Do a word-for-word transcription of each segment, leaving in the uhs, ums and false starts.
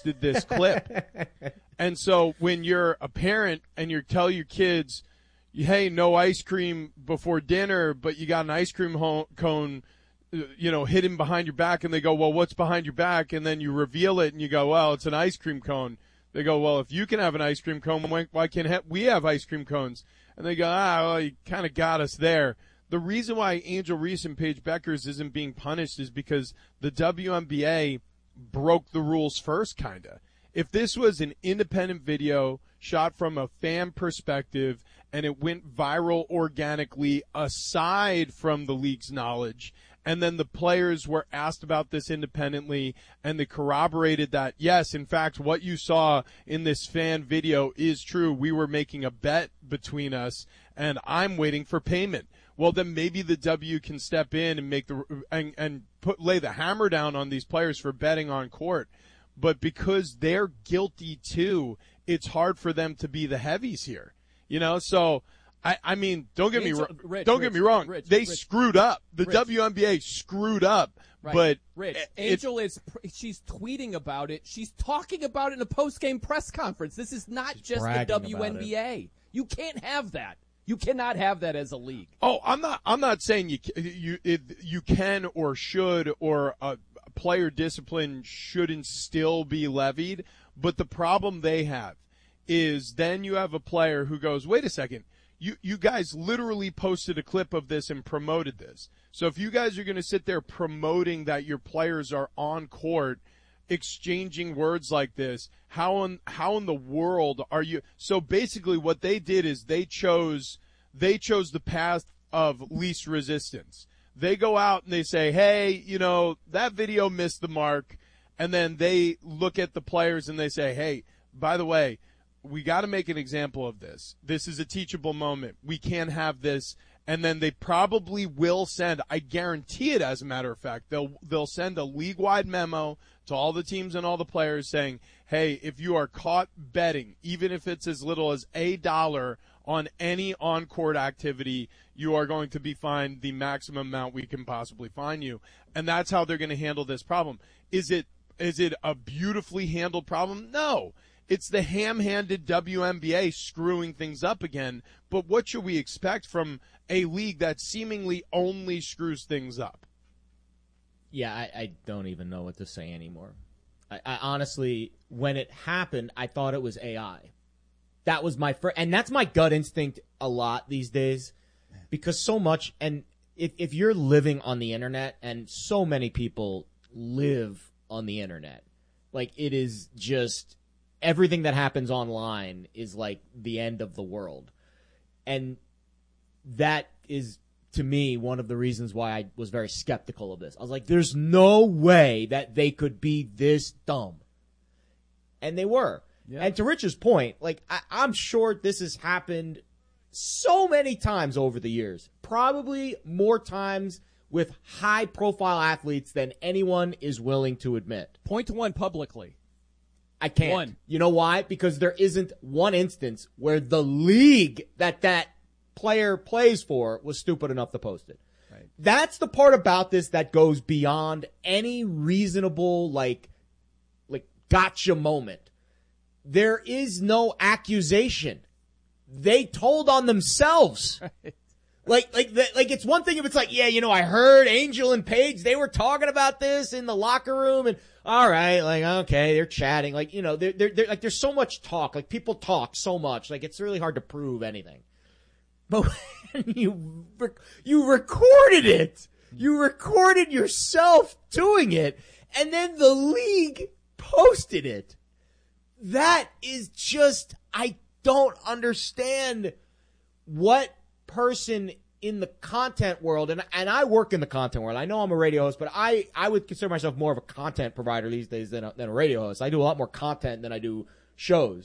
posted this clip. And so when you're a parent and you tell your kids, hey, no ice cream before dinner, but you got an ice cream ho- cone, you know, hidden behind your back, and they go, well, what's behind your back? And then you reveal it and you go, well, it's an ice cream cone. They go, well, if you can have an ice cream cone, why, why can't ha- we have ice cream cones? And they go, ah, well, you kind of got us there. The reason why Angel Reese and Paige Beckers isn't being punished is because the W N B A broke the rules first, kind of. If this was an independent video shot from a fan perspective and it went viral organically aside from the league's knowledge, and then the players were asked about this independently and they corroborated that, yes, in fact, what you saw in this fan video is true. We were making a bet between us and I'm waiting for payment. Well, then maybe the W can step in and make the and, and put lay the hammer down on these players for betting on court. But because they're guilty too, it's hard for them to be the heavies here. You know, so I, I mean, don't get Angel, me wrong. Rich, don't Rich, get me wrong. Rich, they Rich, screwed up. The Rich. W N B A screwed up. Right. But Rich, it, Angel is she's tweeting about it. She's talking about it in a post-game press conference. This is not She's just the bragging W N B A. You can't have that. You cannot have that as a league. Oh, I'm not. I'm not saying you you it, you can or should or a player discipline shouldn't still be levied. But the problem they have is then you have a player who goes, wait a second, you you guys literally posted a clip of this and promoted this. So if you guys are going to sit there promoting that your players are on court exchanging words like this, how in how in the world are you? So basically what they did is they chose they chose the path of least resistance. They go out and they say, hey, you know, that video missed the mark. And then they look at the players and they say, hey, by the way, we got to make an example of this. This is a teachable moment. We can't have this. And then they probably will send, I guarantee it as a matter of fact, they'll they'll send a league-wide memo to all the teams and all the players saying, hey, if you are caught betting, even if it's as little as a dollar on any on-court activity, you are going to be fined the maximum amount we can possibly fine you. And that's how they're going to handle this problem. Is it is it a beautifully handled problem? No. It's the ham-handed W N B A screwing things up again. But what should we expect from a league that seemingly only screws things up? Yeah, I, I don't even know what to say anymore. I, I honestly, when it happened, I thought it was A I. That was my first, and that's my gut instinct a lot these days, because so much, and if if you're living on the internet, and so many people live on the internet, like it is just everything that happens online is like the end of the world, and that is, to me, one of the reasons why I was very skeptical of this. I was like, there's no way that they could be this dumb. And they were. Yeah. And to Rich's point, like, I, I'm sure this has happened so many times over the years. Probably more times with high-profile athletes than anyone is willing to admit. Point to one publicly. I can't. One. You know why? Because there isn't one instance where the league that that player plays for was stupid enough to post it. Right. That's the part about this that goes beyond any reasonable, like, like gotcha moment. There is no accusation. They told on themselves. Right. Like, like, the, like it's one thing if it's like, yeah, you know, I heard Angel and Paige, they were talking about this in the locker room, and all right, like, okay, they're chatting, like, you know, they're, they're, they're like, there's so much talk, like, people talk so much, like, it's really hard to prove anything. But when you you recorded it, you recorded yourself doing it, and then the league posted it. That is just, I don't understand what person in the content world, and and I work in the content world. I know I'm a radio host, but I, I would consider myself more of a content provider these days than a, than a radio host. I do a lot more content than I do shows.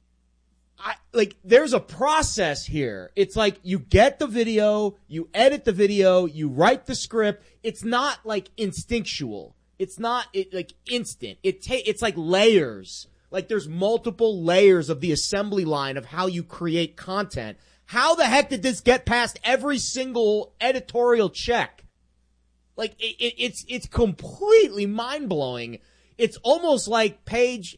I, like, there's a process here. It's like you get the video, you edit the video, you write the script. It's not like instinctual. It's not it like instant. It ta- it's like layers. Like there's multiple layers of the assembly line of how you create content. How the heck did this get past every single editorial check? Like it, it, it's it's completely mind blowing. It's almost like Paige